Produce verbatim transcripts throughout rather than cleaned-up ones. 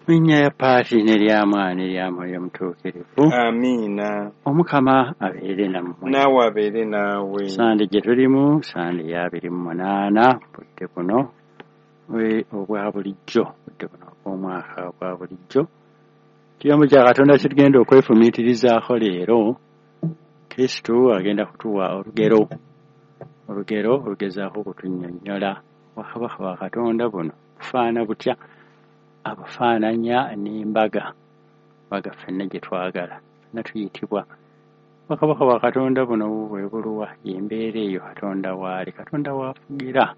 Minnya ya paati n'ery'amaanyi ery'amwoyo mutuukirivu. Amiina. Omukama abeere nammwe. Naawe abeere naawe. Sande gye tulimu sande ya abiri mu munaana budde buno obwa bulijjo budde buno obw'omwaka obwa bulijjo. Kiyombo kya Katonda kitugenda okwefumiitirizaako leero. Kristo agenda kutuwa olugero olugero olugezaako okutunnyonnyola obwakabaka bwa Katonda buno bufaana butya, abufaananya n'embaga mbaga ffenna gye twagala ffenna tuyitibwa. Obwakabaka bwa Katonda buno bwe buluwa y'embeera eyo Katonda waali, Katonda waafugira,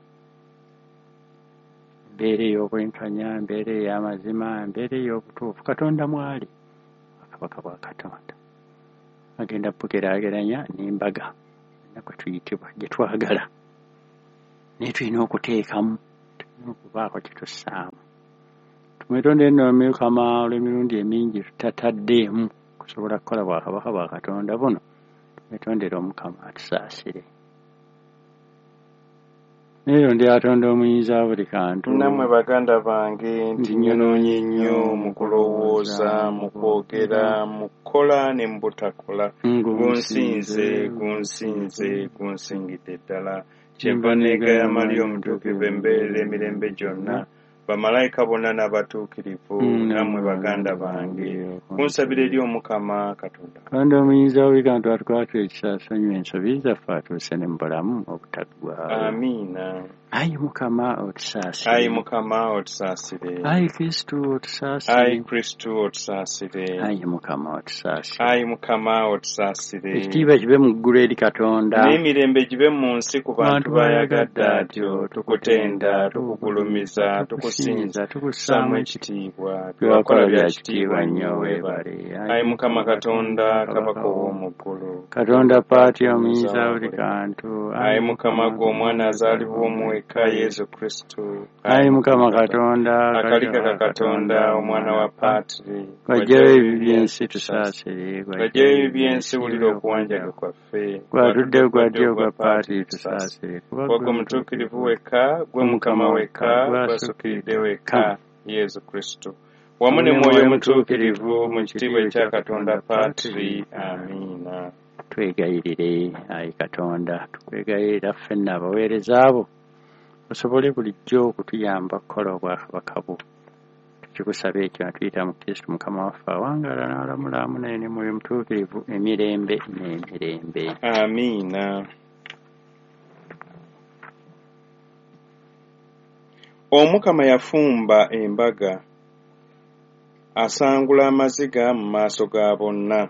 embeera ey'obwenkanya, embeera ey'amazima, embeera ey'obutuufu, Katonda mwali. Obwakabaka bwa Katonda agenda bugeraageranya n'embaga ffenna tuyitibwa gye twagala, naye tulina okuteekamu, tulina okubaako kye tussaamu. Tumwetonde nno Mukama olw'emirundi emingi tutataddeemu kusobola kukola bwakabaka bwa Katonda buno. Tumwetondera Omukama atusaasire. Leero ndi Katonda omuyinza buli kantu. Nammwe baganda bange nti nyonoonye nnyo mu kulowooza, mu kwogera, mu kukola ne mu butakola. Gunsinze, gunsinze, gunsingidde ddala. Kyenva neegaya Mariya omutuukirivu embeerera emirembe gyonna. Bamalayika bonna n'abatuukirivu, nammwe baganda bange, kunsabira eri Omukama Katonda. Katonda omuyinza buli kantu atukwatira ekisa asonyiwe ensobi zaffe atuuse ne mu bulamu obutaggwaawo. Amiina. Ayi Mukama otusaasire. Ayi Mukama otusaasire. Ayi Kristo otusaasire. Ayi Kristo otusaasire. Ayi Mukama otusaasire. Ayi Mukama otusaasire. Ekitiibwa kibe mu ggulu eri Katonda, n'emirembe gibe mu nsi ku bantu bayagadde atyo. Tukutenda, tukugulumiza, tukusinza, tukussaamu ekitiibwa. Byewakola bya kitiibwa nnyo, weebale. Ayi Mukama Katonda, Kabaka ow'omu ggulu. Katonda paati omuyinza buli kantu. Ayi Mukama gwe omwana azaalibwa omuweka Yesu Kristo. Ayi Mukama Katonda, akalika ka Katonda, omwana wa Paatiri. Gw'aggyayo ebibi by'ensi tusaasire. Gw'aggyayo ebibi by'ensi wulira okuwanjaga kwaffe. Gw'atudde gw'addya ogwa Paatiri tusaasire. Gwe mutuukirivu wekka, gwe Mukama wekka, gw'asukkiridde wekka, Yesu Kristo. Wamu ne Mwoyo Mutuukirivu mu kitiibwa ekya Katonda Paatiri. Amiina. Twegayirire, ayi Katonda, tukwegayirira ffenna abaweereza abo, osobole bulijjo okutuyamba okukola obwakabaka bwo. Tukikusaba ekyo natuyita mu Kristo Mukama waffe awangaala n'alamula awamu naye ne Mwoyo Mutuukirivu emirembe n'emirembe. Amiina. Omukama yafumba embaga, asangula amaziga mu maaso ga bonna.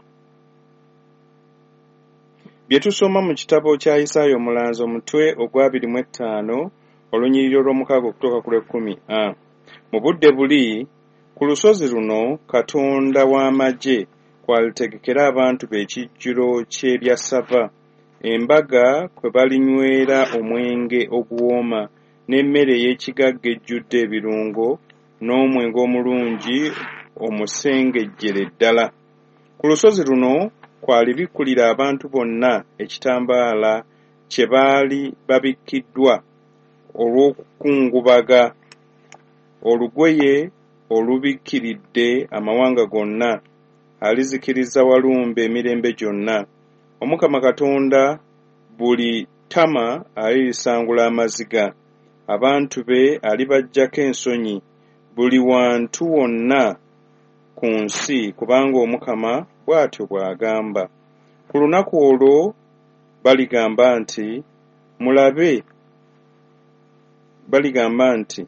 Bye tusoma mu kitabo kya Isaya omulanzi omutwe ogw'abiri mu etaano olunyiriro lw'omukaaga okutuuka ku lw'ekkumi. Mu budde buli ku lusozi luno Katonda w'amagye kwalitegekera abantu be ekijjulo ky'ebyassava, embaga kwe balinywera omwenge oguwooma n'emmere ey'ekigagga ejjudde ebirungo n'omwenge omulungi omusengejjere ddala. Ku lusozi luno kwalibikkulira abantu bonna ekitambaala kye baali babikkiddwa olw'okukungubaga, olugoye olubikkiridde amawanga gonna, alizikiriza walumbe emirembe gyonna. Omukama Katonda buli ttama alirisangula amaziga, abantu be alibaggyako ensonyi, buli wantu wonna ku nsi, kubanga Omukama bw'atyo bw'agamba. Ku lunaku olwo baligamba nti mulabe baligamba nti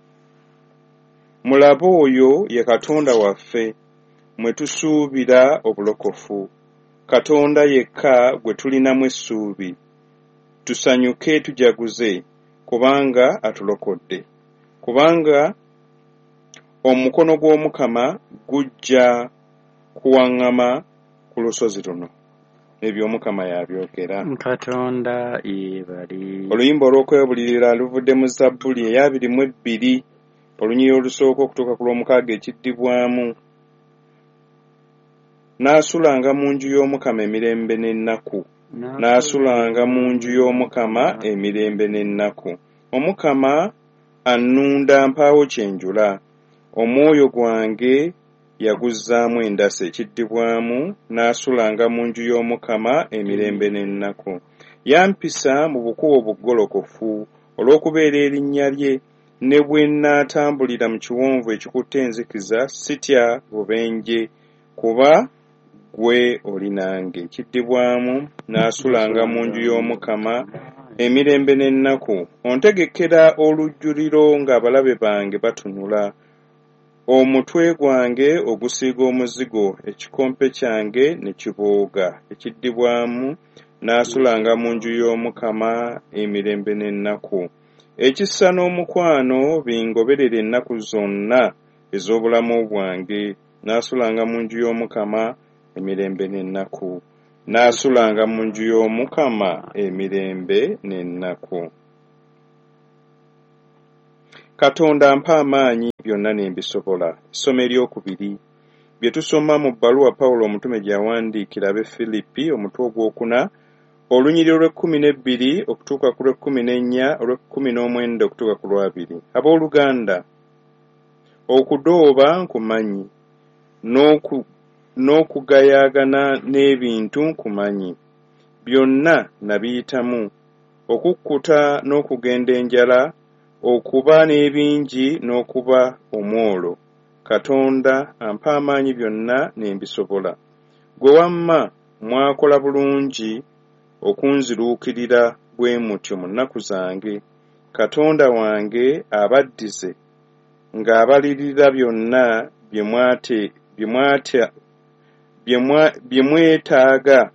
mulabe oyo ye Katonda waffe, mwe tusuubira obulokofu, Katonda yekka gwe tulinamu essuubi. Tusanyuke tujaguze, kubanga atulokodde. Kubanga omukono gw'Omukama gujja kuwaŋŋama ku lusozi luno. Ebyo Omukama yabyogera. Katonda yeebali. Oluyimba olw'okwebulirira luvudde mu Zabbuli ey'abiri mu ebbiri olunyiriro olusooka okutuuka ku lw'omukaaga ekiddibwamu. Naasulanga mu nju y'Omukama emirembe n'ennaku. Naasulanga mu nju y'Omukama emirembe n'ennaku. Omukama annunda mpaawo kyenjula. omwoyo gwange yaguzzaamu endasa ekiddibwamu n'asulanga mu nju y'Omukama emirembe n'ennaku. Yampisa mu bukubo obugolokofu olw'okubeera erinnya lye, ne bwe nnaatambulira mu kiwonvu ekikutte enzikiza sitya bubenje, kuba gwe oli nange. Ekiddibwamu n'asulanga mu nju y'Omukama emirembe n'ennaku. Ontegekera olujjuliro ng'abalabe bange batunula. Omutwe gwange ogusiiga omuzigo, ekikompe kyange ne kibooga. Ekiddibwamu n'asulanga mu nju y'Omukama emirembe n'ennaku. Ekissa n'omukwano bingoberera ennaku zonna ez'obulamu bwange. N'asulanga mu nju y'Omukama emirembe n'ennaku. N'asulanga mu nju y'Omukama emirembe n'ennaku. Katonda mpa amaanyi byonna ne mbisobola. Essomo eryokubiri bye tusoma mu bbaluwa Pawulo omutume gye yawandiikira ab'e Filipi omutwe ogwokuna olunyiriro lw'ekkumi n'ebbiri okutuuka ku lw'ekkumi n'ennya, olw'ekkumi n'omwenda okutuuka ku lwabiri. Abooluganda, okudooba nkumanyi, n'oku n'okugayaagana n'ebintu nkumanyi. Byonna nabiyitamu, okukkuta n'okugenda enjala, okuba n'ebingi n'okuba omwolo. Katonda ampa amaanyi byonna ne mbisobola. Gwe wamma mwakola bulungi okunziruukirira bwe mutyo mu nnaku zange. Katonda wange abaddize ng'abalirira byonna bye mwate bye mwatya bye mwetaaga.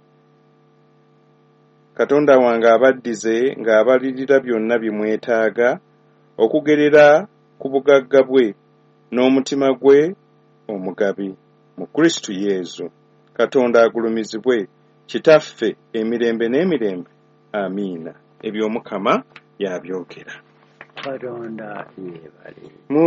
Katonda wange abaddize ng'abalirira byonna bye mwetaaga okugerera ku bugagga bwe n'omutima gwe omugabi mu Kristo Yesu. Katonda agulumizibwe, Kitaffe emirembe n'emirembe. Amiina. Ebyo Mukama yabyogera. Katonda yeebale.